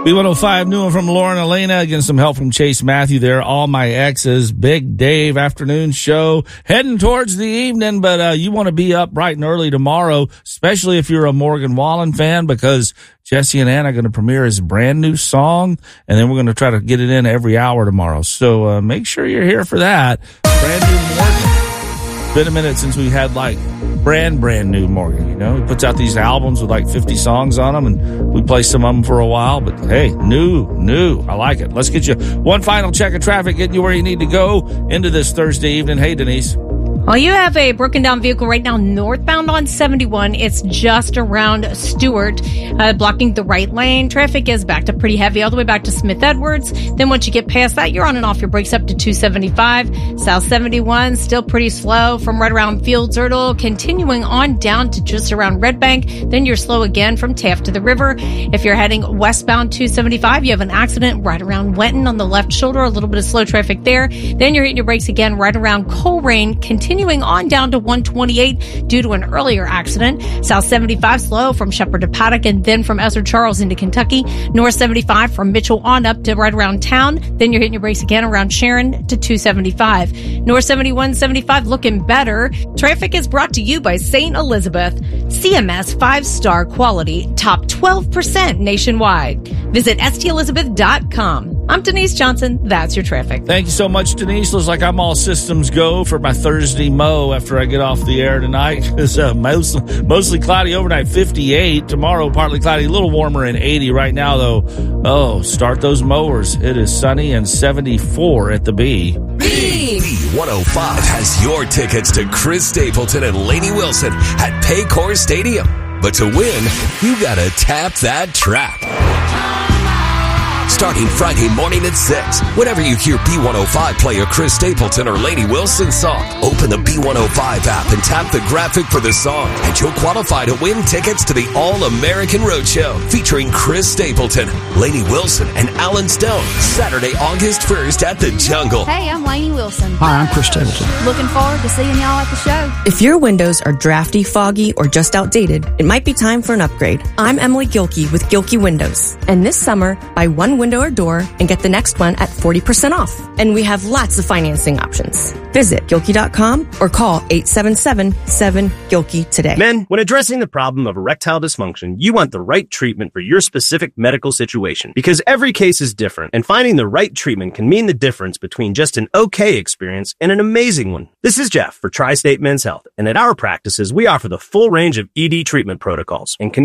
B105, new one from Lauren Elena, getting some help from Chase Matthew there. All My Exes, Big Dave afternoon show, heading towards the evening, but you want to be up bright and early tomorrow, especially if you're a Morgan Wallen fan, because Jesse and Anna are going to premiere his brand new song, and then we're going to try to get it in every hour tomorrow. So make sure you're here for that. Brand new Morgan. Been a minute since we had like brand new Morgan, you know. He puts out these albums with like 50 songs on them, and we play some of them for a while, but hey, new. I like it. Let's get you one final check of traffic, getting you where you need to go into this Thursday evening. Hey, Denise. Well, you have a broken down vehicle right now northbound on 71. It's just around Stewart, blocking the right lane. Traffic is backed up pretty heavy all the way back to Smith Edwards. Then once you get past that, you're on and off your brakes up to 275. South 71, still pretty slow from right around Fields Erdel, continuing on down to just around Red Bank. Then you're slow again from Taft to the river. If you're heading westbound 275, you have an accident right around Wenton on the left shoulder, a little bit of slow traffic there. Then you're hitting your brakes again right around Coleraine, continuing on down to 128 due to an earlier accident. South 75 slow from Shepherd to Paddock, and then from Ezra Charles into Kentucky. North 75 from Mitchell on up to right around town. Then you're hitting your brakes again around Sharon to 275. North 71, 75 looking better. Traffic is brought to you by St. Elizabeth. CMS 5-star quality, top 12% nationwide. Visit stelizabeth.com. I'm Denise Johnson. That's your traffic. Thank you so much, Denise. Looks like I'm all systems go for my Thursday mow after I get off the air tonight. It's mostly cloudy overnight, 58. Tomorrow, partly cloudy, a little warmer in 80 right now, though. Oh, start those mowers. It is sunny and 74 at the B. B105 has your tickets to Chris Stapleton and Lainey Wilson at Paycor Stadium. But to win, you gotta tap that trap. Starting Friday morning at 6. Whenever you hear B105 play a Chris Stapleton or Lainey Wilson song, open the B105 app and tap the graphic for the song, and you'll qualify to win tickets to the All-American Roadshow featuring Chris Stapleton, Lainey Wilson, and Alan Stone, Saturday, August 1st at the Jungle. Hey, I'm Lainey Wilson. Hi, I'm Chris Stapleton. Looking forward to seeing y'all at the show. If your windows are drafty, foggy, or just outdated, it might be time for an upgrade. I'm Emily Gilkey with Gilkey Windows, and this summer, buy one window or door and get the next one at 40% off. And we have lots of financing options. Visit Gilkey.com or call 877-7-GILKEY today. Men, when addressing the problem of erectile dysfunction, you want the right treatment for your specific medical situation, because every case is different, and finding the right treatment can mean the difference between just an okay experience and an amazing one. This is Jeff for Tri-State Men's Health, and at our practices, we offer the full range of ED treatment protocols and can